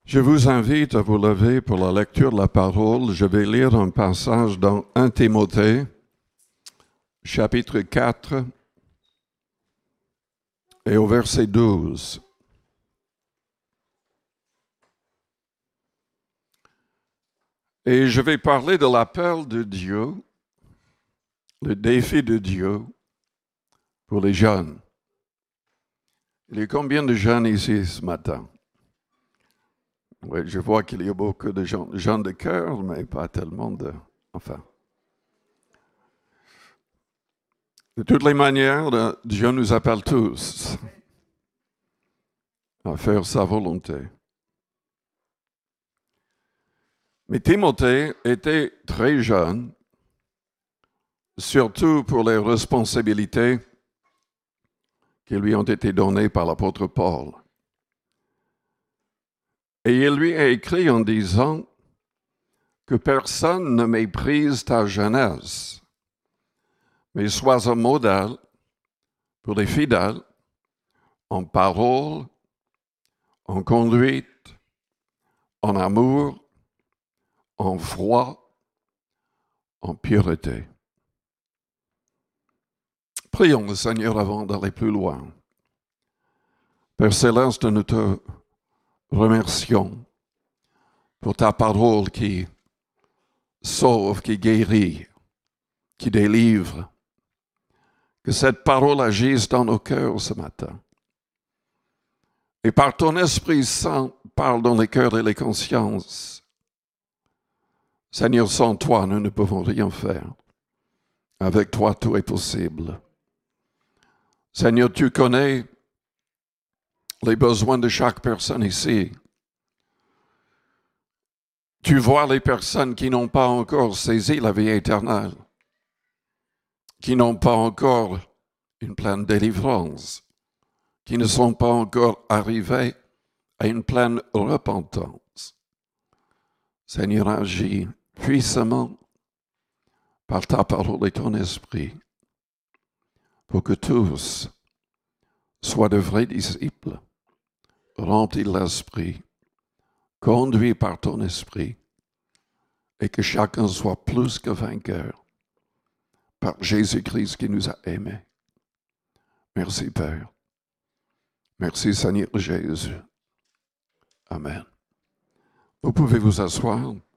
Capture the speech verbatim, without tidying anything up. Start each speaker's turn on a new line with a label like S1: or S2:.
S1: Je vous invite à vous lever pour la lecture de la parole. Je vais lire un passage dans Premier Timothée, chapitre quatre, et au verset douze. Et je vais parler de l'appel de Dieu, le défi de Dieu pour les jeunes. Il y a combien de jeunes ici ce matin? Oui, je vois qu'il y a beaucoup de gens, gens de cœur, mais pas tellement de... Enfin. De toutes les manières, Dieu nous appelle tous à faire sa volonté. Mais Timothée était très jeune, surtout pour les responsabilités qui lui ont été données par l'apôtre Paul. Et il lui a écrit en disant que personne ne méprise ta jeunesse, mais sois un modèle pour les fidèles en parole, en conduite, en amour, en foi, en pureté. Prions le Seigneur avant d'aller plus loin. Père Céleste, nous te remercions pour ta parole qui sauve, qui guérit, qui délivre. Que cette parole agisse dans nos cœurs ce matin. Et par ton Esprit Saint, parle dans les cœurs et les consciences. Seigneur, sans toi, nous ne pouvons rien faire. Avec toi, tout est possible. Seigneur, tu connais les besoins de chaque personne ici. Tu vois les personnes qui n'ont pas encore saisi la vie éternelle, qui n'ont pas encore une pleine délivrance, qui ne sont pas encore arrivés à une pleine repentance. Seigneur, agis puissamment par ta parole et ton esprit pour que tous soient de vrais disciples, remplis de l'esprit, conduits par ton esprit, et que chacun soit plus que vainqueur par Jésus-Christ qui nous a aimés. Merci, Père. Merci, Seigneur Jésus. Amen. Vous pouvez vous asseoir.